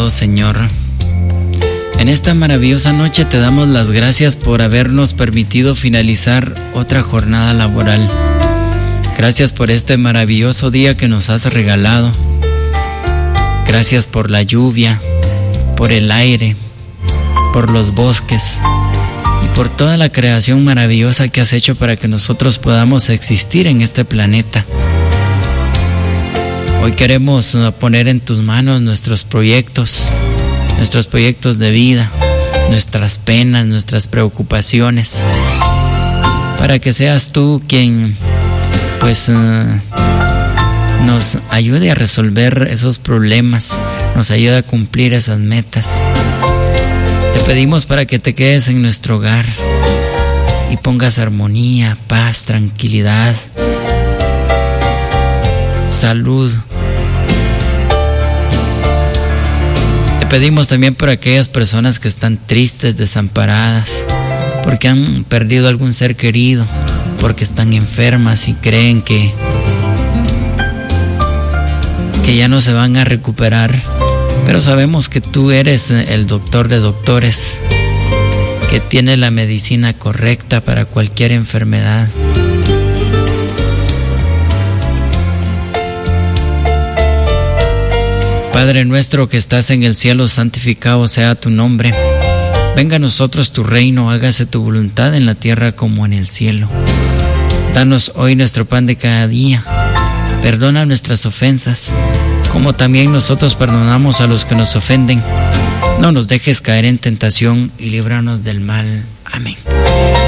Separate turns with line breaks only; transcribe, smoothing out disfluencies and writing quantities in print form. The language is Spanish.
amado Señor, en esta maravillosa noche te damos las gracias por habernos permitido finalizar otra jornada laboral. Gracias por este maravilloso día que nos has regalado. Gracias por la lluvia, por el aire, por los bosques y por toda la creación maravillosa que has hecho para que nosotros podamos existir en este planeta. Hoy queremos poner en tus manos nuestros proyectos de vida, nuestras penas, nuestras preocupaciones, para que seas tú quien nos ayude a resolver esos problemas, nos ayude a cumplir esas metas. Te pedimos para que te quedes en nuestro hogar y pongas armonía, paz, tranquilidad, salud. Te pedimos también por aquellas personas que están tristes, desamparadas, porque han perdido algún ser querido, porque están enfermas y creen que ya no se van a recuperar, pero sabemos que tú eres el doctor de doctores, que tiene la medicina correcta para cualquier enfermedad. Padre nuestro que estás en el cielo, santificado sea tu nombre. Venga a nosotros tu reino, hágase tu voluntad en la tierra como en el cielo. Danos hoy nuestro pan de cada día. Perdona nuestras ofensas, como también nosotros perdonamos a los que nos ofenden. No nos dejes caer en tentación y líbranos del mal. Amén.